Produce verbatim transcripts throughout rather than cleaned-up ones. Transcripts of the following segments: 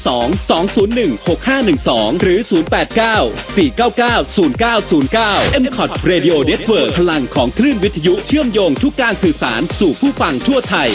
สอง สอง ศูนย์ หนึ่ง หก ห้า หนึ่ง สอง หรือ ศูนย์ แปด เก้า สี่ เก้า เก้า ศูนย์ เก้า ศูนย์ เก้า เอ็ม คอท Radio Network พลังของคลื่นวิทยุเชื่อมโยงทุกการสื่อสารสู่ผู้ฟังทั่วไทย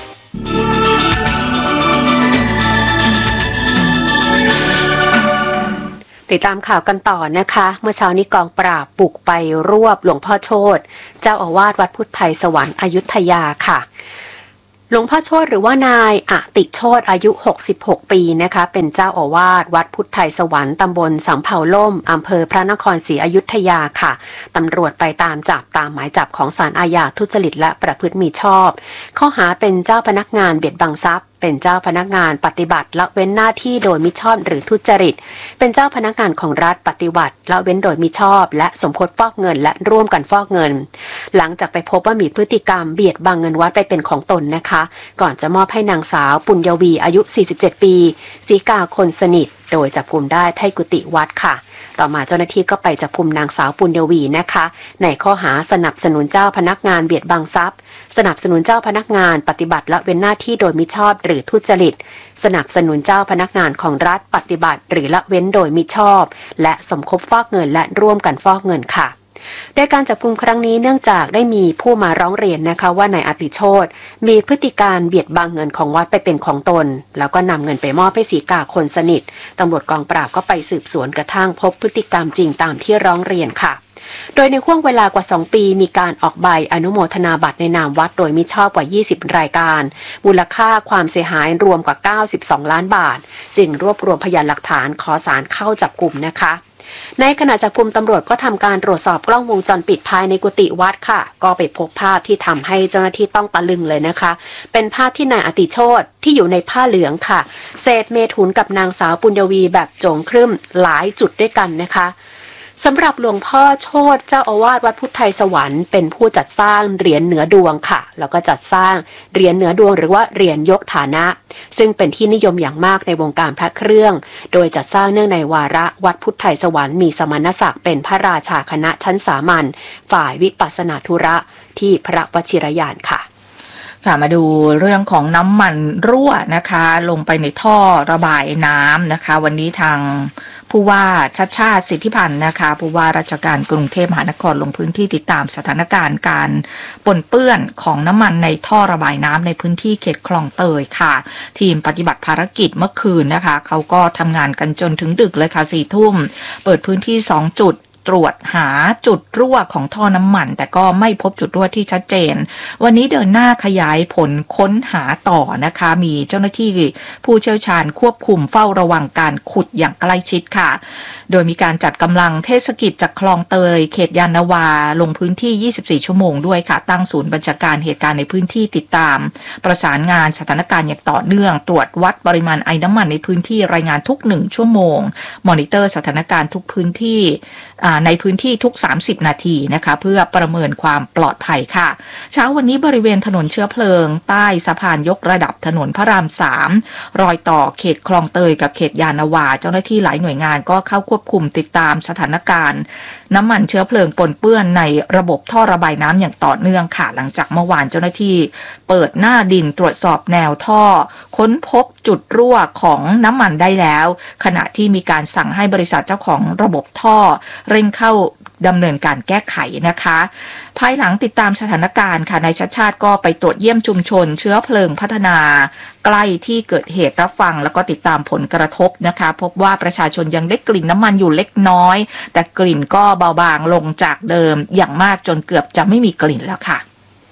ติดตามข่าวกันต่อนะคะเมื่อเช้านี้กองปราบบุกไปรวบหลวงพ่อโชติเจ้าอาวาสวัดพุทธไทยสวรรค์อยุธยาค่ะหลวงพ่อโชติหรือว่านายอติโชติอายุหกสิบหกปีนะคะเป็นเจ้าอาวาสวัดพุทธไทยสวรรค์ตำบลสำเภาล่มอำเภอพระนครศรีอยุธยาค่ะตำรวจไปตามจับตามหมายจับของศาลอาญาทุจริตและประพฤติมิชอบข้อหาเป็นเจ้าพนักงานเบียดบังทรัพย์เป็นเจ้าพนักงานปฏิบัติละเว้นหน้าที่โดยมิชอบหรือทุจริตเป็นเจ้าพนักงานของรัฐปฏิบัติละเว้นโดยมิชอบและสมคบฟอกเงินและร่วมกันฟอกเงินหลังจากไปพบว่ามีพฤติกรรมเบียดบังเงินวัดไปเป็นของตนนะคะก่อนจะมอบให้นางสาวปุญญวีอายุสี่สิบเจ็ดปีศรีกาคนสนิทโดยจับกุมได้ที่กุฏิวัดค่ะต่อมาเจ้าหน้าที่ก็ไปจับกุมนางสาวปุญญวีนะคะในข้อหาสนับสนุนเจ้าพนักงานเบียดบังทรัพย์สนับสนุนเจ้าพนักงานปฏิบัติละเว้นหน้าที่โดยมิชอบหรือทุจริตสนับสนุนเจ้าพนักงานของรัฐปฏิบัติหรือละเว้นโดยมิชอบและสมคบฟอกเงินและร่วมกันฟอกเงินค่ะโดยการจับกุมครั้งนี้เนื่องจากได้มีผู้มาร้องเรียนนะคะว่านายอติโชติมีพฤติการเบียดบังเงินของวัดไปเป็นของตนแล้วก็นำเงินไปมอบให้ศรีกาคนสนิทตำรวจกองปราบก็ไปสืบสวนกระทั่งพบพฤติกรรมจริงตามที่ร้องเรียนค่ะโดยในช่วงเวลากว่าสองปีมีการออกใบอนุโมทนาบัตรในนามวัดโดยมิชอบกว่ายี่สิบรายการมูลค่าความเสียหายรวมกว่าเก้าสิบสองล้านบาทจึงรวบรวมพยานหลักฐานขอศาลเข้าจับกุมนะคะในขณะจับกุมตำรวจก็ทำการตรวจสอบกล้องวงจรปิดภายในกุฏิวัดค่ะก็ไปพบภาพที่ทำให้เจ้าหน้าที่ต้องตะลึงเลยนะคะเป็นภาพที่นายอติโชติที่อยู่ในผ้าเหลืองค่ะเสพเมถุนกับนางสาวปุญญวีแบบโจงครึ่มหลายจุดด้วยกันนะคะสำหรับหลวงพ่อโชติเจ้าอาวาสวัดพุทธไทยสวรรค์เป็นผู้จัดสร้างเหรียญเหนือดวงค่ะแล้วก็จัดสร้างเหรียญเหนือดวงหรือว่าเหรียญยกฐานะซึ่งเป็นที่นิยมอย่างมากในวงการพระเครื่องโดยจัดสร้างเนื่องในวาระวัดพุทธไทยสวรรค์มีสมณศักดิ์เป็นพระราชาคณะชั้นสามัญฝ่ายวิปัสสนาธุระที่พระวชิรยานค่ะค่ะมาดูเรื่องของน้ำมันรั่วนะคะลงไปในท่อระบายน้ำนะคะวันนี้ทางผู้ว่าชัชชาติสิทธิพันธ์นะคะผู้ว่าราชการกรุงเทพมหานครลงพื้นที่ติดตามสถานการณ์การปนเปื้อนของน้ำมันในท่อระบายน้ำในพื้นที่เขตคลองเตยค่ะทีมปฏิบัติภารกิจเมื่อคืนนะคะเขาก็ทำงานกันจนถึงดึกเลยค่ะสี่ทุ่มเปิดพื้นที่สองจุดตรวจหาจุดรั่วของท่อน้ำมันแต่ก็ไม่พบจุดรั่วที่ชัดเจนวันนี้เดินหน้าขยายผลค้นหาต่อนะคะมีเจ้าหน้าที่ผู้เชี่ยวชาญควบคุมเฝ้าระวังการขุดอย่างใกล้ชิดค่ะโดยมีการจัดกำลังเทศกิจจากคลองเตยเขตยานนาวาลงพื้นที่ยี่สิบสี่ชั่วโมงด้วยค่ะตั้งศูนย์บัญชาการเหตุการณ์ในพื้นที่ติดตามประสานงานสถานการณ์อย่างต่อเนื่องตรวจวัดปริมาณไอน้ำมันในพื้นที่รายงานทุกหนึ่งชั่วโมงมอนิเตอร์สถานการณ์ทุกพื้นที่ในพื้นที่ทุกสามสิบนาทีนะคะเพื่อประเมินความปลอดภัยค่ะเช้าวันนี้บริเวณถนนเชื้อเพลิงใต้สะพานยกระดับถนนพระรามสามรอยต่อเขตคลองเตยกับเขตยานนาวาเจ้าหน้าที่หลายหน่วยงานก็เข้าควบคุมติดตามสถานการณ์น้ำมันเชื้อเพลิงปนเปื้อนในระบบท่อระบายน้ำอย่างต่อเนื่องค่ะหลังจากเมื่อวานเจ้าหน้าที่เปิดหน้าดินตรวจสอบแนวท่อค้นพบจุดรั่วของน้ำมันได้แล้วขณะที่มีการสั่งให้บริษัทเจ้าของระบบท่อเร่งเข้าดำเนินการแก้ไขนะคะภายหลังติดตามสถานการณ์ค่ะนายชัชชาติก็ไปตรวจเยี่ยมชุมชนเชื้อเพลิงพัฒนาใกล้ที่เกิดเหตุรับฟังแล้วก็ติดตามผลกระทบนะคะพบว่าประชาชนยังได้กลิ่นน้ำมันอยู่เล็กน้อยแต่กลิ่นก็เบาบางลงจากเดิมอย่างมากจนเกือบจะไม่มีกลิ่นแล้วค่ะ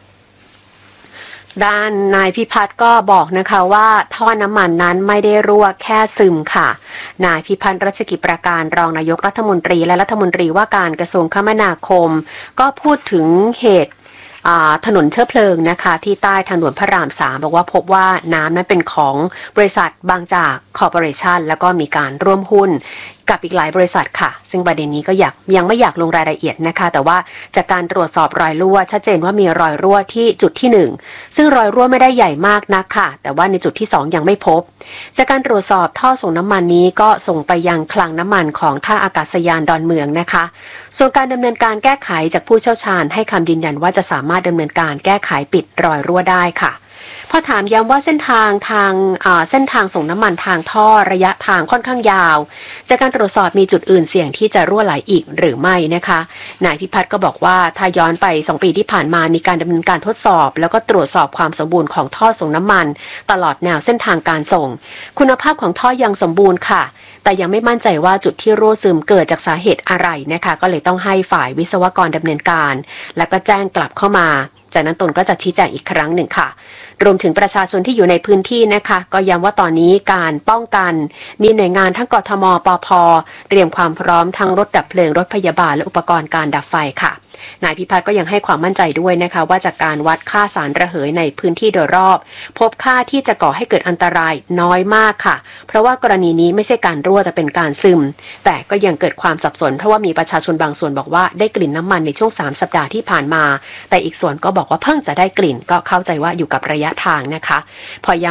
ด้านนายพิพัฒน์ก็บอกนะคะว่าท่อน้ำมันนั้นไม่ได้รั่วแค่ซึมค่ะนายพิพัฒน์รัชกิจประการรองนายกรัฐมนตรีและรัฐมนตรีว่าการกระทรวงคมนาคมก็พูดถึงเหตุถนนเชื้อเพลิงนะคะที่ใต้ทางด่วนพระรามสามบอกว่าพบว่าน้ำนั้นเป็นของบริษัทบางจากคอร์ปอเรชั่นแล้วก็มีการร่วมหุ้นกับอีกหลายบริษัทค่ะซึ่งประเด็นนี้ก็อยากยังไม่อยากลงรายละเอียดนะคะแต่ว่าจากการตรวจสอบรอยรั่วชัดเจนว่ามีรอยรั่วที่จุดที่หนึ่งซึ่งรอยรั่วไม่ได้ใหญ่มากนักค่ะแต่ว่าในจุดที่สองยังไม่พบจากการตรวจสอบท่อส่งน้ำมันนี้ก็ส่งไปยังคลังน้ำมันของท่าอากาศยานดอนเมืองนะคะส่วนการดำเนินการแก้ไขจากผู้เชี่ยวชาญให้คำยืนยันว่าจะสามารถดำเนินการแก้ไขปิดรอยรั่วได้ค่ะพอถามย้ำว่าเส้นทางทางเส้นทางส่งน้ำมันทางท่อระยะทางค่อนข้างยาวจากการตรวจสอบมีจุดอื่นเสี่ยงที่จะรั่วไหลอีกหรือไม่นะคะนายพิพัฒน์ก็บอกว่าถ้าย้อนไปสองปีที่ผ่านมามีการดำเนินการทดสอบแล้วก็ตรวจสอบความสมบูรณ์ของท่อส่งน้ำมันตลอดแนวเส้นทางการส่งคุณภาพของท่อยังสมบูรณ์ค่ะแต่ยังไม่มั่นใจว่าจุดที่รั่วซึมเกิดจากสาเหตุอะไรนะคะก็เลยต้องให้ฝ่ายวิศวกรดำเนินการแล้วก็แจ้งกลับเข้ามาจากนั้นตนก็จะชี้แจงอีกครั้งหนึ่งค่ะรวมถึงประชาชนที่อยู่ในพื้นที่นะคะก็ย้ำว่าตอนนี้การป้องกันมีหน่วยงานทั้งกทม.ปภ.เตรียมความพร้อมทั้งรถดับเพลิงรถพยาบาลและอุปกรณ์การดับไฟค่ะนายพิพัฒน์ก็ยังให้ความมั่นใจด้วยนะคะว่าจากการวัดค่าสารระเหยในพื้นที่โดยรอบพบค่าที่จะก่อให้เกิดอันตรายน้อยมากค่ะเพราะว่ากรณีนี้ไม่ใช่การรั่วแต่เป็นการซึมแต่ก็ยังเกิดความสับสนเพราะว่ามีประชาชนบางส่วนบอกว่าได้กลิ่นน้ำมันในช่วงสามสัปดาห์ที่ผ่านมาแต่อีกส่วนก็บอกว่าเพิ่งจะได้กลิ่นก็เข้าใจว่าอยู่กับระยะทางนะคะพอ